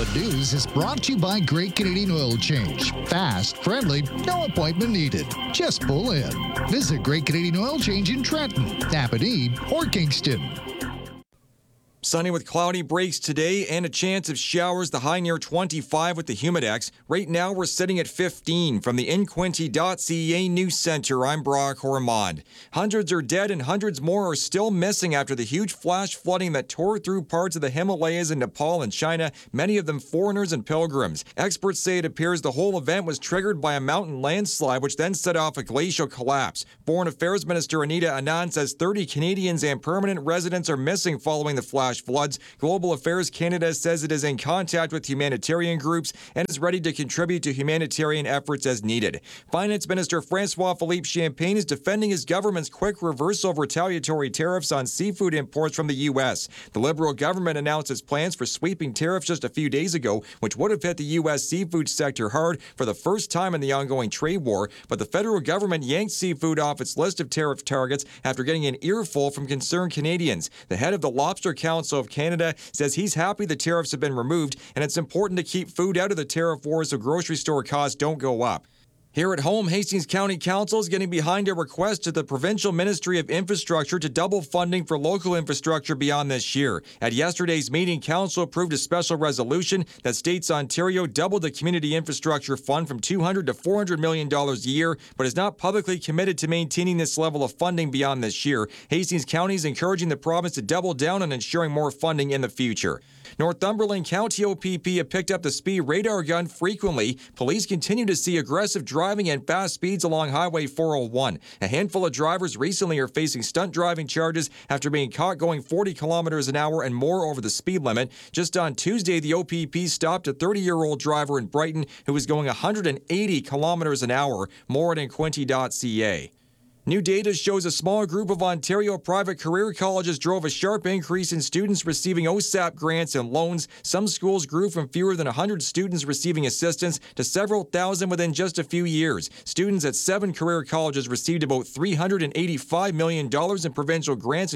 The news is brought to you by Great Canadian Oil Change. Fast, friendly, no appointment needed. Just pull in. Visit Great Canadian Oil Change in Trenton, Napanee, or Kingston. Sunny with cloudy breaks today and a chance of showers, the high near 25 with the Humidex. Right now we're sitting at 15. From the InQuinte.ca News Center, I'm Brock Ormond. Hundreds are dead and hundreds more are still missing after the huge flash flooding that tore through parts of the Himalayas in Nepal and China, many of them foreigners and pilgrims. Experts say it appears the whole event was triggered by a mountain landslide which then set off a glacial collapse. Foreign Affairs Minister Anita Anand says 30 Canadians and permanent residents are missing following the flash floods. Global Affairs Canada says it is in contact with humanitarian groups and is ready to contribute to humanitarian efforts as needed. Finance Minister François-Philippe Champagne is defending his government's quick reversal of retaliatory tariffs on seafood imports from the U.S. The Liberal government announced its plans for sweeping tariffs just a few days ago, which would have hit the U.S. seafood sector hard for the first time in the ongoing trade war, but the federal government yanked seafood off its list of tariff targets after getting an earful from concerned Canadians. The head of the Lobster Council of Canada says he's happy the tariffs have been removed and it's important to keep food out of the tariff wars so grocery store costs don't go up. Here at home, Hastings County Council is getting behind a request to the Provincial Ministry of Infrastructure to double funding for local infrastructure beyond this year. At yesterday's meeting, Council approved a special resolution that states Ontario doubled the Community Infrastructure Fund from $200 to $400 million a year, but is not publicly committed to maintaining this level of funding beyond this year. Hastings County is encouraging the province to double down on ensuring more funding in the future. Northumberland County OPP have picked up the speed radar gun frequently. Police continue to see aggressive driving and fast speeds along Highway 401. A handful of drivers recently are facing stunt driving charges after being caught going 40 kilometers an hour and more over the speed limit. Just on Tuesday, the OPP stopped a 30-year-old driver in Brighton who was going 180 kilometers an hour. More at InQuinte.ca. New data shows a small group of Ontario private career colleges drove a sharp increase in students receiving OSAP grants and loans. Some schools grew from fewer than 100 students receiving assistance to several thousand within just a few years. Students at 7 career colleges received about $385 million in provincial grants in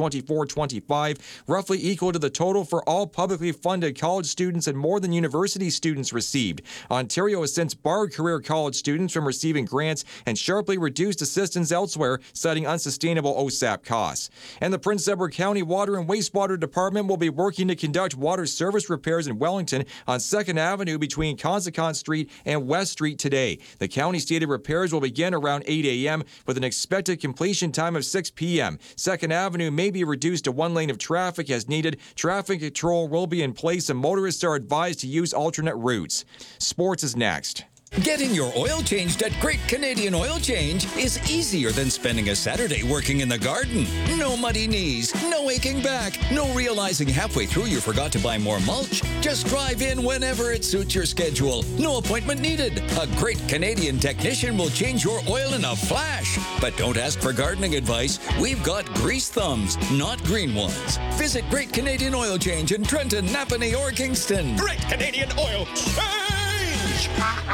2024-25, roughly equal to the total for all publicly funded college students and more than university students received. Ontario has since barred career college students from receiving grants and sharply reduced assistance elsewhere, citing unsustainable OSAP costs. And the Prince Edward County Water and Wastewater Department will be working to conduct water service repairs in Wellington on 2nd Avenue between Consacon Street and West Street today. The county stated repairs will begin around 8 a.m. with an expected completion time of 6 p.m. 2nd Avenue may be reduced to one lane of traffic as needed. Traffic control will be in place and motorists are advised to use alternate routes. Sports is next. Getting your oil changed at Great Canadian Oil Change is easier than spending a Saturday working in the garden. No muddy knees, no aching back, no realizing halfway through you forgot to buy more mulch. Just drive in whenever it suits your schedule. No appointment needed. A Great Canadian technician will change your oil in a flash. But don't ask for gardening advice. We've got grease thumbs, not green ones. Visit Great Canadian Oil Change in Trenton, Napanee, or Kingston. Great Canadian Oil Change!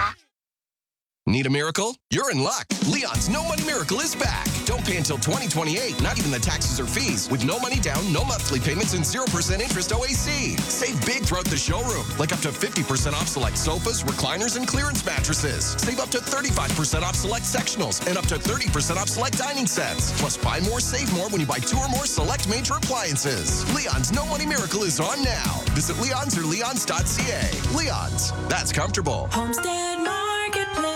Need a miracle? You're in luck. Leon's No Money Miracle is back. Don't pay until 2028, not even the taxes or fees, with no money down, no monthly payments, and 0% interest OAC. Save big throughout the showroom, like up to 50% off select sofas, recliners, and clearance mattresses. Save up to 35% off select sectionals, and up to 30% off select dining sets. Plus, buy more, save more when you buy 2 or more select major appliances. Leon's No Money Miracle is on now. Visit Leon's or leons.ca. Leon's, that's comfortable. Homestead Marketplace.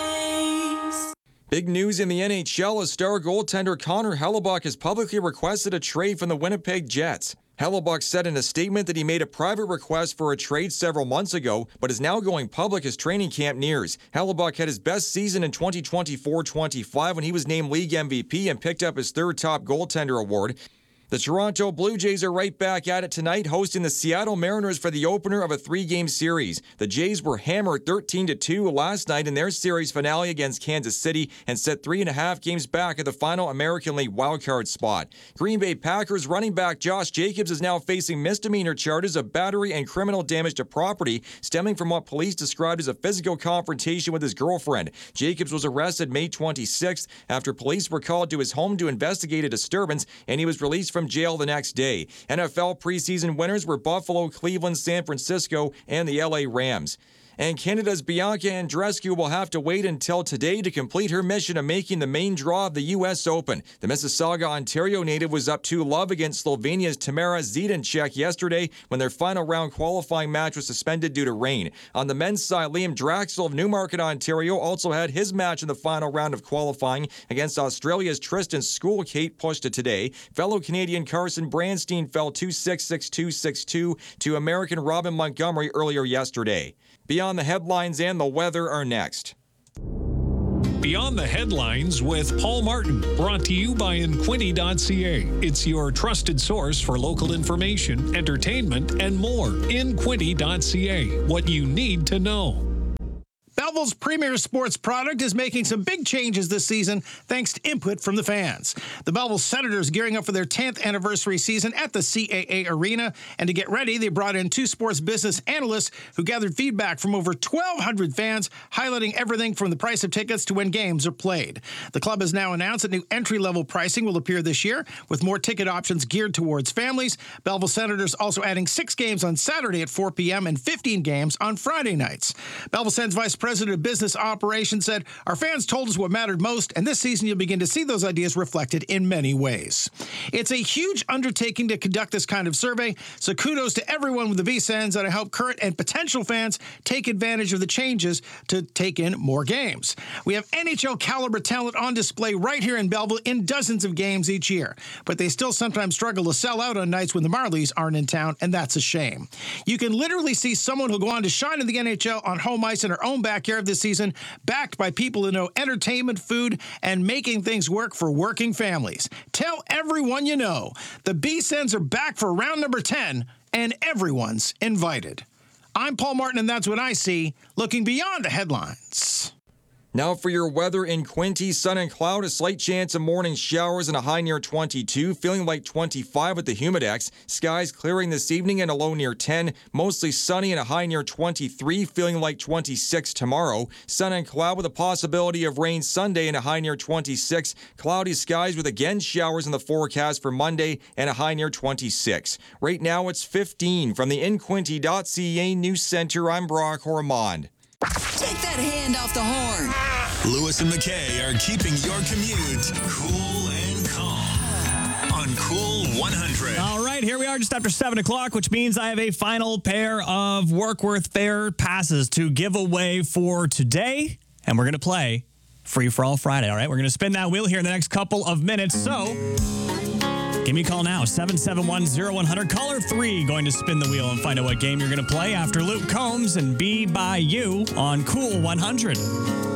Big news in the NHL as star goaltender Connor Hellebuyck has publicly requested a trade from the Winnipeg Jets. Hellebuyck said in a statement that he made a private request for a trade several months ago, but is now going public as training camp nears. Hellebuyck had his best season in 2024-25 when he was named league MVP and picked up his 3rd top goaltender award. The Toronto Blue Jays are right back at it tonight, hosting the Seattle Mariners for the opener of a 3-game series. The Jays were hammered 13-2 last night in their series finale against Kansas City and set 3.5 games back at the final American League wildcard spot. Green Bay Packers running back Josh Jacobs is now facing misdemeanor charges of battery and criminal damage to property stemming from what police described as a physical confrontation with his girlfriend. Jacobs was arrested May 26th after police were called to his home to investigate a disturbance, and he was released from from jail the next day. NFL preseason winners were Buffalo, Cleveland, San Francisco, and the LA Rams. And Canada's Bianca Andreescu will have to wait until today to complete her mission of making the main draw of the U.S. Open. The Mississauga, Ontario native was up 2-love against Slovenia's Tamara Zidanček yesterday when their final round qualifying match was suspended due to rain. On the men's side, Liam Draxel of Newmarket, Ontario also had his match in the final round of qualifying against Australia's Tristan Schoolkate pushed to today. Fellow Canadian Carson Branstein fell 2-6, 6-2, 6-2 to American Robin Montgomery earlier yesterday. Beyond the headlines and the weather are next. Beyond the Headlines with Paul Martin, brought to you by Inquinty.ca. It's your trusted source for local information, entertainment, and more. Inquinty.ca, what you need to know. Belleville's premier sports product is making some big changes this season thanks to input from the fans. The Belleville Senators gearing up for their 10th anniversary season at the CAA Arena. And to get ready, they brought in 2 sports business analysts who gathered feedback from over 1,200 fans, highlighting everything from the price of tickets to when games are played. The club has now announced that new entry-level pricing will appear this year, with more ticket options geared towards families. Belleville Senators also adding 6 games on Saturday at 4 p.m. and 15 games on Friday nights. Belleville Sens Vice President of Business Operations said, "Our fans told us what mattered most, and this season you'll begin to see those ideas reflected in many ways." It's a huge undertaking to conduct this kind of survey, so kudos to everyone with the V-Sens, and I hope current and potential fans take advantage of the changes to take in more games. We have NHL caliber talent on display right here in Belleville in dozens of games each year, but they still sometimes struggle to sell out on nights when the Marlies aren't in town, and that's a shame. You can literally see someone who'll go on to shine in the NHL on home ice in her own backyard this season, backed by people who know entertainment, food, and making things work for working families. Tell everyone you know. The B-Sens are back for round number 10, and everyone's invited. I'm Paul Martin, and that's what I see, looking beyond the headlines. Now for your weather in Quinte, sun and cloud, a slight chance of morning showers and a high near 22, feeling like 25 with the Humidex. Skies clearing this evening and a low near 10, mostly sunny and a high near 23, feeling like 26 tomorrow. Sun and cloud with a possibility of rain Sunday and a high near 26. Cloudy skies with again showers in the forecast for Monday and a high near 26. Right now it's 15. From the Inquinty.ca News Center, I'm Brock Ormond. Take that hand off the horn. Lewis and McKay are keeping your commute cool and calm on Cool 100. All right, here we are just after 7 o'clock, which means I have a final pair of Workworth Fair passes to give away for today. And we're going to play Free for All Friday, all right? We're going to spin that wheel here in the next couple of minutes. So give me a call now, 771-0100. Caller 3 going to spin the wheel and find out what game you're going to play after Luke Combs and Be By You on Cool 100.